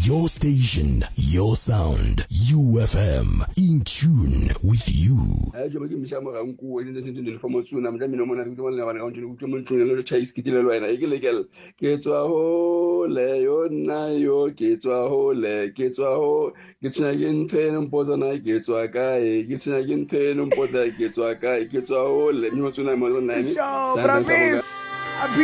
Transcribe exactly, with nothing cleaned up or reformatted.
Your station, your sound, U F M, in tune with you. Show, bravis!